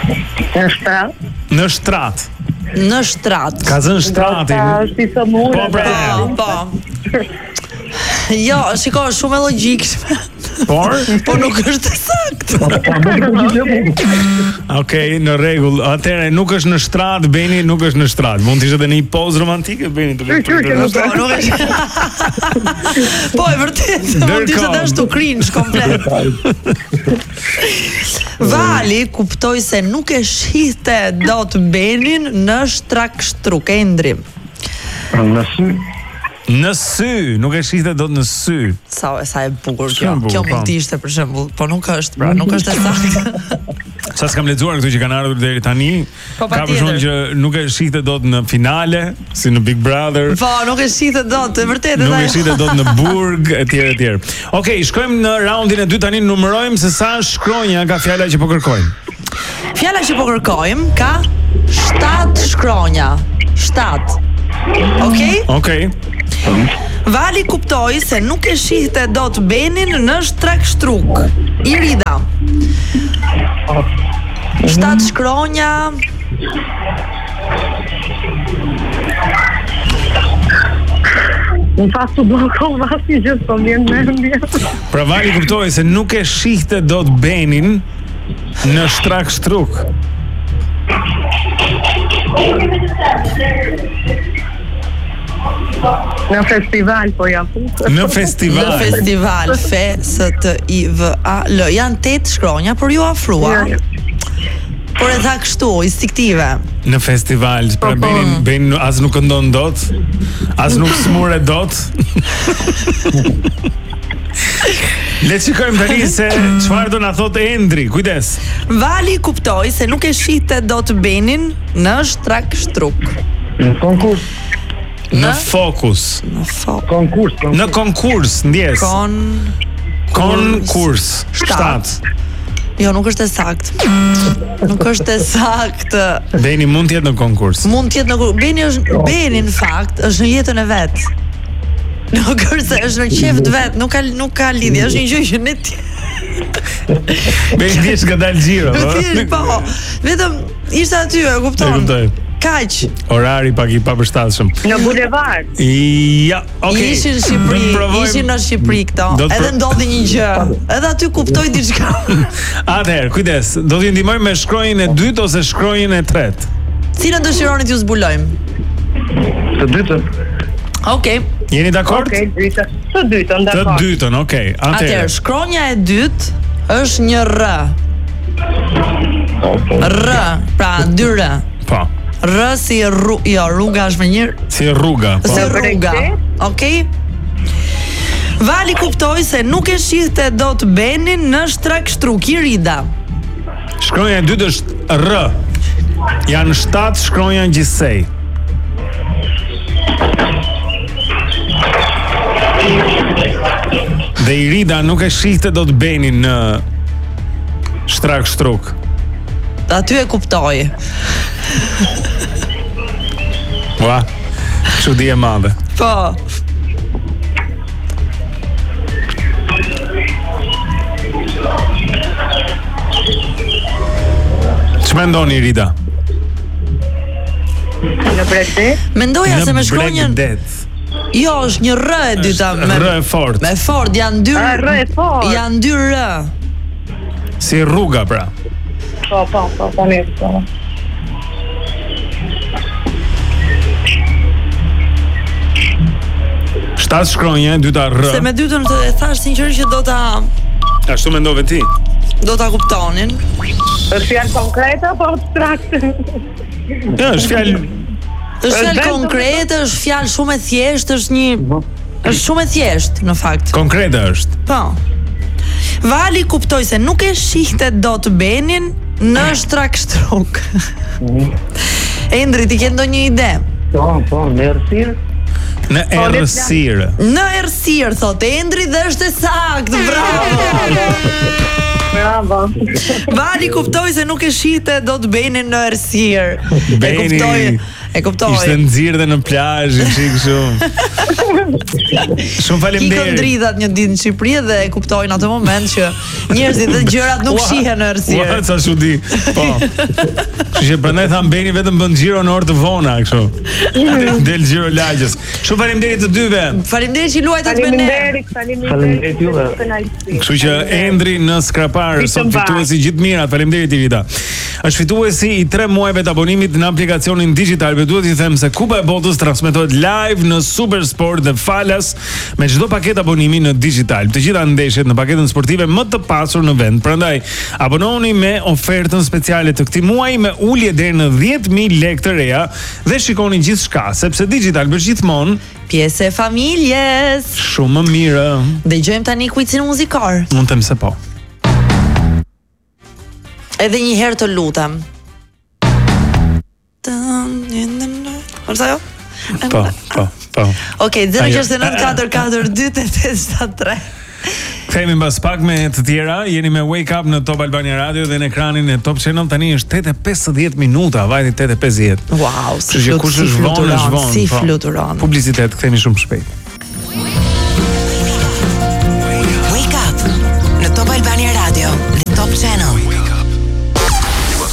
Në shtrat. Në shtrat. Ka zënë shtratin. Po. Jo, shiko, shumë e logjikshme. Po nuk është saktë. Okej, në rregull. Atëherë nuk është në shtrat, Beni nuk është në shtrat. Mund të ishte edhe në një pozë romantike Beni të nuk është. Po, e vërtet, mund të ishte ashtu cringe komplet. Vali kuptoi se nuk e shihte dot Benin në shtrakshtruk, Endri. Në sy, nuk e shihte dot në sy. Sa e bukur kjo. Kjo mund të ishte për shembull, po nuk është, pra, nuk është e saktë. Sa s'kam lexuar këtu që kanë ardhur deri tani, ka për shkak që nuk e shihte dot në finale, si në Big Brother. Po, nuk e shihte dot, e vërtetë. Nuk e shihte dot në burg, etj. Okej, shkojmë në raundin e dytë tani, numërojmë se sa shkronja ka fjala që po kërkojmë. Fjala që po kërkojmë ka 7 shkronja. 7. Okej? Vali kuptoi se nuk e shihte dot Benin në shtrakshtruk. Irida. 7 shkronja. Në fakt të blokon vasi gjithë po vjen mendje. Pra Vali kuptoi se nuk e shihte dot Benin në shtrakshtruk. Në festival po ja fu. Në festival, FESTIVAL. Janë 8 shkronja, por ju afrua. Por e tha kështu, instiktive. Në festival, pra Benin as nuk këndon dot, as nuk smure dot. Le të shikojmë tani se çfarë do na thotë Endri. Kujdes. Vali kuptoi se nuk e shihte dot Benin në shtrakshtruk. Në konkurs. Në fokus. Konkurs. Në konkurs, ndjes. Konkurs. 7. Jo, nuk është e saktë. Nuk është e saktë. Beni mund të jetë në konkurs. Beni në fakt është në jetën e vet. Nuk është në qef të vet, nuk ka lidhje, është një gjë që ne ti. Beni thjesht ka dalë xhiro, po. Vetëm ishte aty, e kupton. Kaq. Orari pak i papërshtatshëm. Në bulevard. Ja, okay. Ishin në Shqipëri këto. Edhe ndodhi një gjë. Edhe aty kuptoi diçka. Atëherë, kujdes, do t'ju ndihmoj me shkronjën e dytë ose shkronjën e tretë. Cilën dëshironi t'ju zbulojmë? Të dytën. Okej. Jeni dakord? Okej, të dytën, dakord. Të dytën, okej. Atëherë, shkronja e dytë është një R. R, pra 2 R. Po. R si rruga është me njërë. Si rruga, po. Si rruga, okej? Vali kuptoi se nuk e shihte dot Benin në shtrakshtruk. Irida. Shkronja e dytë është R. Janë 7 shkronja gjithsej. Dhe Irida nuk e shihte dot Benin në shtrakshtruk. Aty e kuptoi. Ua, çudi e madhe. Po. Ç'mendoni Irida? Në Bregdet? Mendoja se me shkronjën. Jo, është një R e dyta. R e fort. Me fort, janë 2 R e fort. Janë 2 R. Si rruga pra. Po, po. 7 shkronja, dyta R. Se me dytën e thash sinqerisht që do ta Ashtu mendove ti? Do ta kuptonin. Është fjalë konkrete apo abstrakte? Ja, është fjalë konkrete, është fjalë shumë e thjeshtë, është shumë e thjeshtë në fakt. Konkrete është. Po. Vali kuptoi se nuk e shihte dot Benin në shtrakshtruk. Endri, ti ke ndonjë ide? Po, në errësirë. Në errësirë. Në errësirë, thotë Endri dhe është e saktë. Bravo. Vali kuptoi se nuk e shihte dot Benin në errësirë. Beni E kuptoj. Ishte nxirrë në plazh, kështu. Shumë faleminderit. Ikën dridhat një ditë në Shqipëri dhe e kuptojnë atë moment që njerëzit dhe gjërat nuk shihen në errësirë. Ua, sa çudi. Po. Kështu që prandaj tham Beni vetëm bën xhiro në orë të vona kështu. Del xhiro lagjës. Shumë faleminderit të dyve. Faleminderit që luajtët me ne. Faleminderit juve. Kështu që Endri në Skrapar sot fituesi gjithë mirat. Faleminderit Ivita. Është fituesi i 3 muajve të abonimit në aplikacionin digital. Duhet t'i them se Kupa e Botës transmetohet live në Supersport dhe Falas me çdo paketë abonimi në digital. Të gjitha ndeshjet në paketën sportive më të pasur në vend. Prandaj abonohuni me ofertën speciale të këtij muaji me ulje deri në 10.000 lekë të reja dhe shikoni gjithçka, sepse digital bësh gjithmonë pjesë e familjes. Shumë më mirë. Dëgjojmë tani kuicin muzikor. Mund të them se po. Edhe një herë të lutem. Përsa jo? Po. Okej, 069442873. Kthehemi mbas pak me të tjera. Jeni me Wake Up në Top Albania Radio dhe në ekranin e Top Channel. Tani është 8:50 minuta, vajti 8:50. Wow, si fluturon. Publicitet, kthehemi shumë shpejt.